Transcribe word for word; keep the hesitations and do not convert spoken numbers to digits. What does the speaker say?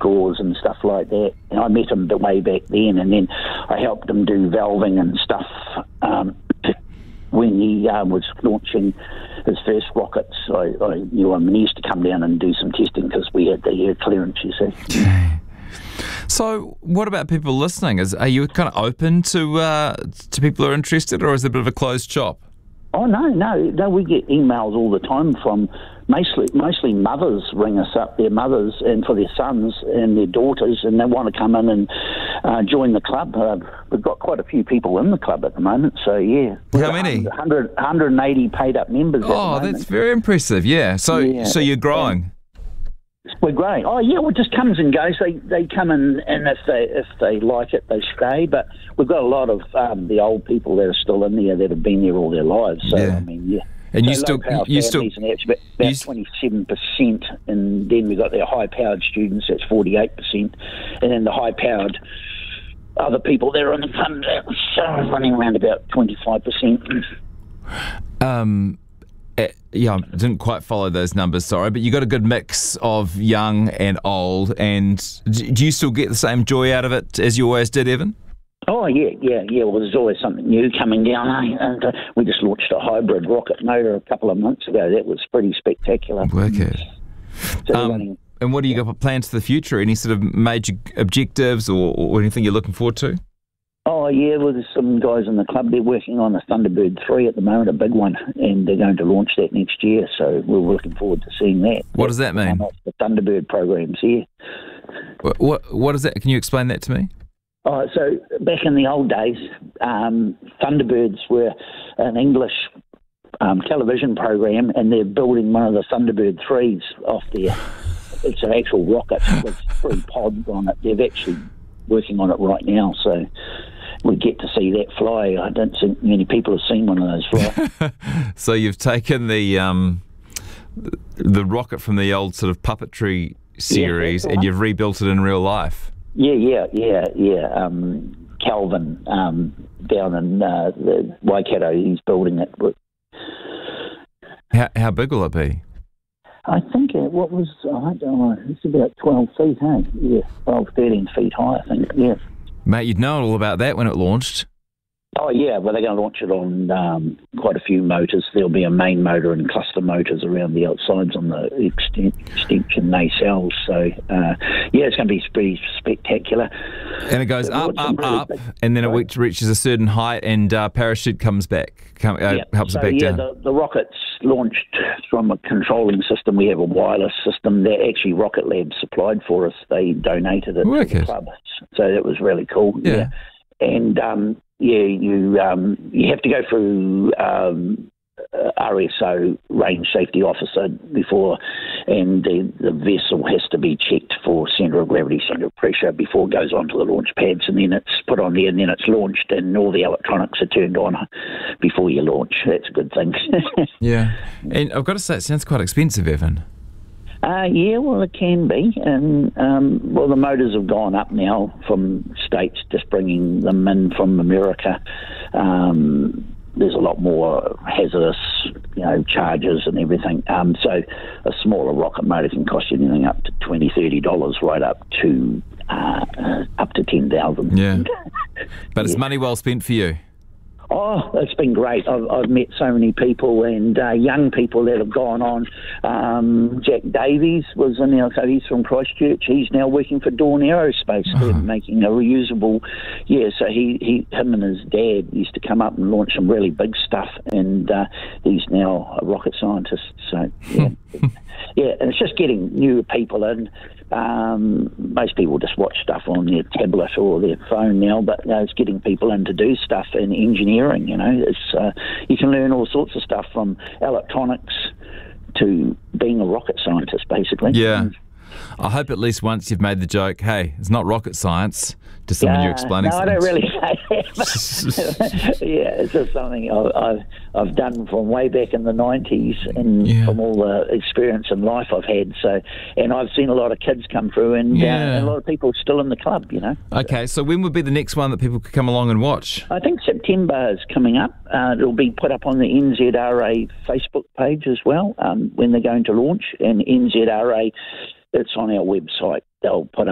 straws and stuff like that. And I met him way back then, and then I helped him do valving and stuff um, when he uh, was launching his first rockets. I, I knew him, and he used to come down and do some testing because we had the air clearance, you see. So what about people listening? Is Are you kind of open to uh, to people who are interested, or is it a bit of a closed shop? Oh, no, no, no. We get emails all the time from mostly mostly mothers ring us up, their mothers, and for their sons and their daughters, and they want to come in and uh, join the club. Uh, we've got quite a few people in the club at the moment, so yeah. How many? one hundred, one hundred eighty paid up members. Oh, at the that's very impressive, yeah. So, yeah. so you're growing. And we're growing. Oh, yeah, well, it just comes and goes. They they come in, and if they if they like it, they stay. But we've got a lot of um, the old people that are still in there that have been there all their lives. So, yeah. I mean, yeah. And so you still, you still, and that's about, about twenty-seven percent, and then we've got their high-powered students, that's forty-eight percent, and then the high-powered other people that are in the fund, that's uh, running around about twenty-five percent. Um, uh, yeah, I didn't quite follow those numbers, sorry, but you got a good mix of young and old, and do you still get the same joy out of it as you always did, Evan? Oh, yeah, yeah, yeah. Well, there's always something new coming down, eh? And uh, we just launched a hybrid rocket motor a couple of months ago. That was pretty spectacular. Wicked. So um, running, and what do you got for plans for the future? Any sort of major objectives or, or anything you're looking forward to? Oh, yeah, well, there's some guys in the club. They're working on a Thunderbird three at the moment, a big one, and they're going to launch that next year, so we're looking forward to seeing that. What does that mean? The Thunderbird programs here. What, what, what is that? Can you explain that to me? Oh, so back in the old days, um, Thunderbirds were an English um, television program, and they're building one of the Thunderbird threes off there. It's an actual rocket with three pods on it. They're actually working on it right now, so we get to see that fly. I don't think many people have seen one of those fly. So you've taken the um, the rocket from the old sort of puppetry series, yeah, and you've rebuilt it in real life. Yeah, yeah, yeah, yeah. Um, Calvin um, down in uh, the Waikato, he's building it. How, how big will it be? I think it, what was, I don't know, it's about twelve feet, hey? Yeah, twelve, thirteen feet high, I think, yeah. Mate, you'd know all about that when it launched. Oh, yeah, well, they're going to launch it on um, quite a few motors. There'll be a main motor and cluster motors around the outsides on the extent, extension nacelles. So, uh, yeah, it's going to be pretty spectacular. And it goes It up, up, really up, big, and then right? it reaches a certain height, and uh, parachute comes back, come, uh, yeah. helps so, it back yeah, down. The, the rocket's launched from a controlling system. We have a wireless system that actually Rocket Lab supplied for us. They donated it Wicked. to the club. So that was really cool. Yeah. yeah. And, um, yeah, you um, you have to go through um, uh, R S O, range safety officer, before, and the, the vessel has to be checked for centre of gravity, centre of pressure before it goes onto the launch pads, and then it's put on there, and then it's launched, and all the electronics are turned on before you launch. That's a good thing. Yeah, and I've got to say, it sounds quite expensive, Evan. Uh, yeah, well, it can be. And, um, well, the motors have gone up now from states, just bringing them in from America. Um, there's a lot more hazardous, you know, charges and everything. Um, so a smaller rocket motor can cost you anything up to twenty dollars, thirty dollars, right up to uh, uh, up to ten thousand dollars. Yeah, but it's yeah. money well spent for you. Oh, it's been great. I've, I've met so many people and uh, young people that have gone on. Um, Jack Davies was in our, so he's from Christchurch. He's now working for Dawn Aerospace. They're Uh-huh. making a reusable, yeah, so he, he, him and his dad used to come up and launch some really big stuff, and uh, he's now a rocket scientist. So, yeah. Yeah, and it's just getting newer people in. Um, most people just watch stuff on their tablet or their phone now, but uh, it's getting people in to do stuff in engineering, you know. It's, uh, you can learn all sorts of stuff from electronics to being a rocket scientist, basically. Yeah. I hope at least once you've made the joke, hey, it's not rocket science, to someone yeah, you're explaining no, something. I don't really say that. Yeah, it's just something I've, I've, I've done from way back in the nineties, and yeah. from all the experience and life I've had. So, and I've seen a lot of kids come through, and, Yeah. uh, and a lot of people still in the club, you know. Okay, so when would be the next one that people could come along and watch? I think September is coming up. Uh, it'll be put up on the N Z R A Facebook page as well um, when they're going to launch, and N Z R A, it's on our website. They'll put